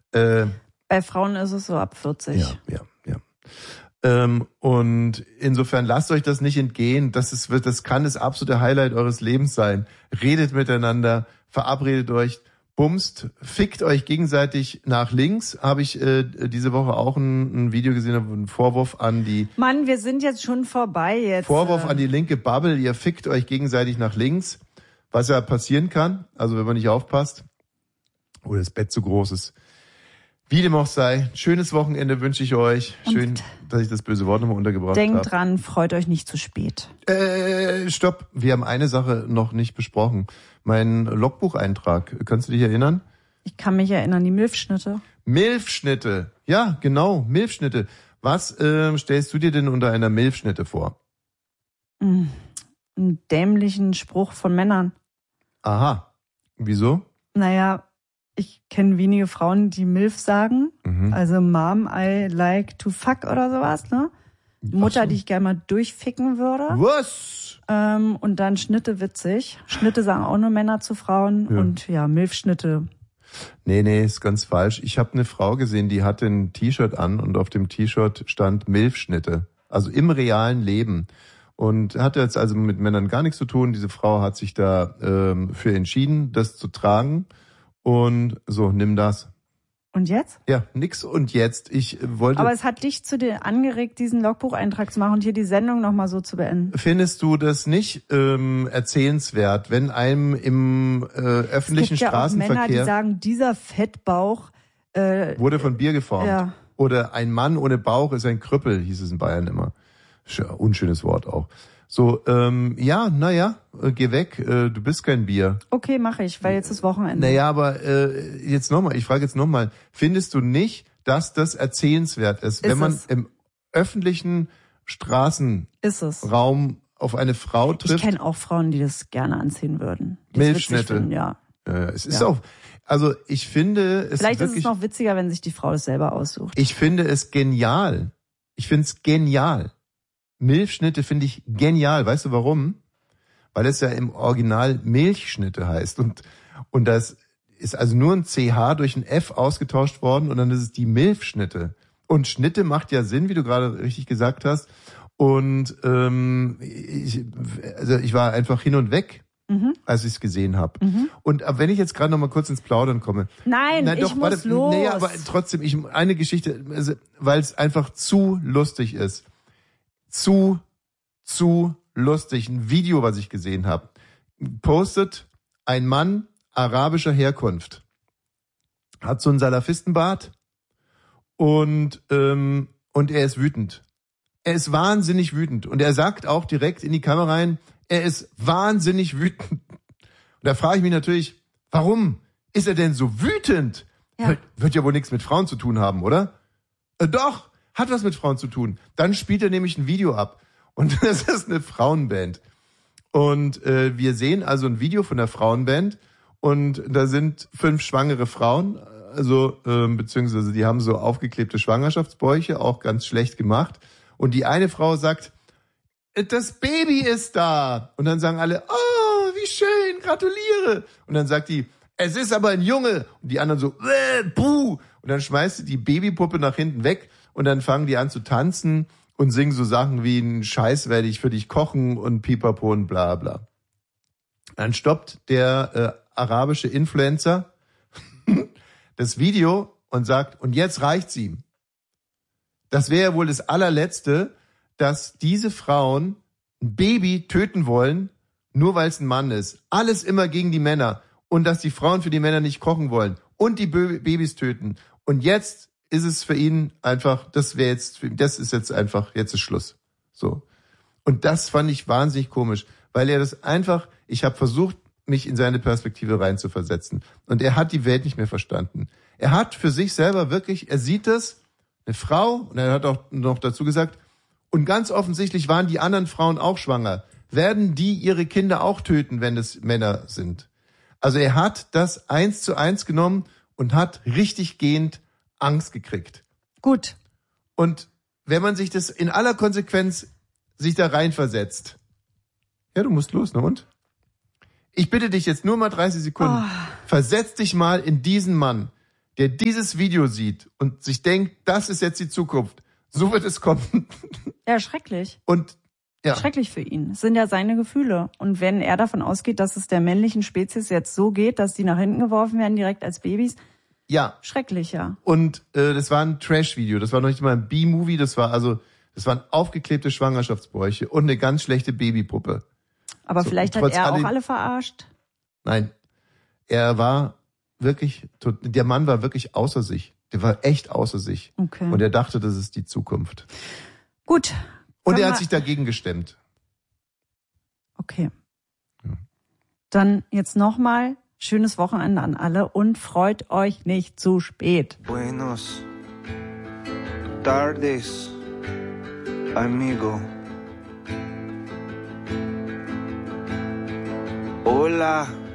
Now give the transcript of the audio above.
Bei Frauen ist es so ab 40. Ja. Und insofern lasst euch das nicht entgehen. Das kann das absolute Highlight eures Lebens sein. Redet miteinander, verabredet euch, bumst, fickt euch gegenseitig nach links. Habe ich diese Woche auch ein Video gesehen, einen Vorwurf an die... Mann, wir sind jetzt schon vorbei jetzt. Vorwurf an die linke Bubble, ihr fickt euch gegenseitig nach links. Was ja passieren kann, also wenn man nicht aufpasst. Oder das Bett zu groß ist. Wie dem auch sei, schönes Wochenende wünsche ich euch. Schön, dass ich das böse Wort nochmal untergebracht habe. Denkt dran, freut euch nicht zu spät. Stopp. Wir haben eine Sache noch nicht besprochen. Mein Logbucheintrag. Kannst du dich erinnern? Ich kann mich erinnern, die Milfschnitte. Milfschnitte. Ja, genau, Milfschnitte. Was stellst du dir denn unter einer Milfschnitte vor? Einen dämlichen Spruch von Männern. Aha. Wieso? Naja, ich kenne wenige Frauen, die Milf sagen. Also Mom, I like to fuck oder sowas, ne? Mutter, die ich gerne mal durchficken würde. Was? Und dann Schnitte witzig. Schnitte sagen auch nur Männer zu Frauen. Ja. Und ja, Milfschnitte. Nee, ist ganz falsch. Ich habe eine Frau gesehen, die hatte ein T-Shirt an und auf dem T-Shirt stand Milfschnitte. Also im realen Leben. Und hatte jetzt also mit Männern gar nichts zu tun. Diese Frau hat sich da für entschieden, das zu tragen. Und so, nimm das. Und jetzt? Ja, nix und jetzt. Ich wollte. Aber es hat dich zu dir angeregt, diesen Logbucheintrag zu machen und hier die Sendung nochmal so zu beenden. Findest du das nicht erzählenswert, wenn einem im öffentlichen es gibt Straßenverkehr... Ja auch Männer, die sagen, dieser Fettbauch... wurde von Bier geformt. Ja. Oder ein Mann ohne Bauch ist ein Krüppel, hieß es in Bayern immer. Unschönes Wort auch. So, geh weg, du bist kein Bier. Okay, mache ich, weil jetzt ist Wochenende. Naja, aber ich frage jetzt nochmal, findest du nicht, dass das erzählenswert ist, wenn man im öffentlichen Straßenraum auf eine Frau trifft? Ich kenne auch Frauen, die das gerne anziehen würden. Milfschnitte. Ja. Es ist auch, also ich finde es vielleicht wirklich, ist es noch witziger, wenn sich die Frau das selber aussucht. Ich finde es genial. Ich finde es genial. Milfschnitte finde ich genial. Weißt du warum? Weil es ja im Original Milchschnitte heißt. Und das ist also nur ein CH durch ein F ausgetauscht worden und dann ist es die Milfschnitte. Und Schnitte macht ja Sinn, wie du gerade richtig gesagt hast. Und ich war einfach hin und weg, als ich es gesehen habe. Und wenn ich jetzt gerade noch mal kurz ins Plaudern komme. Nein, ich muss los. Nee, aber trotzdem, eine Geschichte, also, weil es einfach zu lustig ist. Zu lustig. Ein Video, was ich gesehen habe. Postet ein Mann arabischer Herkunft. Hat so einen Salafistenbart und er ist wütend. Er ist wahnsinnig wütend. Und er sagt auch direkt in die Kamera rein, er ist wahnsinnig wütend. Und da frage ich mich natürlich, warum ist er denn so wütend? Ja. Wird ja wohl nichts mit Frauen zu tun haben, oder? Doch, hat was mit Frauen zu tun. Dann spielt er nämlich ein Video ab. Und das ist eine Frauenband. Und wir sehen also ein Video von der Frauenband. Und da sind 5 schwangere Frauen. Also, beziehungsweise die haben so aufgeklebte Schwangerschaftsbäuche, auch ganz schlecht gemacht. Und die eine Frau sagt, das Baby ist da. Und dann sagen alle, oh, wie schön, gratuliere. Und dann sagt die, es ist aber ein Junge. Und die anderen so, buh. Und dann schmeißt sie die Babypuppe nach hinten weg. Und dann fangen die an zu tanzen und singen so Sachen wie, einen Scheiß werde ich für dich kochen und pipapo und bla bla. Dann stoppt der arabische Influencer das Video und sagt, und jetzt reichtt's ihm. Das wäre wohl das allerletzte, dass diese Frauen ein Baby töten wollen, nur weil es ein Mann ist. Alles immer gegen die Männer. Und dass die Frauen für die Männer nicht kochen wollen. Und die Babys töten. Und jetzt ist es für ihn einfach, jetzt ist Schluss. So. Und das fand ich wahnsinnig komisch, weil er das einfach, ich habe versucht, mich in seine Perspektive reinzuversetzen. Und er hat die Welt nicht mehr verstanden. Er hat für sich selber wirklich, er sieht das, eine Frau, und er hat auch noch dazu gesagt, und ganz offensichtlich waren die anderen Frauen auch schwanger. Werden die ihre Kinder auch töten, wenn es Männer sind? Also er hat das 1:1 genommen und hat richtig gehend Angst gekriegt. Gut. Und wenn man sich das in aller Konsequenz sich da reinversetzt. Ja, du musst los, ne und? Ich bitte dich jetzt nur mal 30 Sekunden. Versetz dich mal in diesen Mann. der dieses Video sieht und sich denkt, das ist jetzt die Zukunft, so wird es kommen. Ja, schrecklich. Und ja. Schrecklich für ihn. Es sind ja seine Gefühle. Und wenn er davon ausgeht, dass es der männlichen Spezies jetzt so geht, dass die nach hinten geworfen werden, direkt als Babys. Ja. Schrecklich, ja. Und das war ein Trash-Video. Das war noch nicht mal ein B-Movie. Das waren aufgeklebte Schwangerschaftsbräuche und eine ganz schlechte Babypuppe. Aber so, vielleicht hat er auch alle verarscht? Nein. Er war wirklich, der Mann war wirklich außer sich. Der war echt außer sich. Okay. Und er dachte, das ist die Zukunft. Gut. Und er hat sich dagegen gestemmt. Okay. Ja. Dann jetzt nochmal schönes Wochenende an alle und freut euch nicht zu spät. Buenos tardes, amigo. Hola.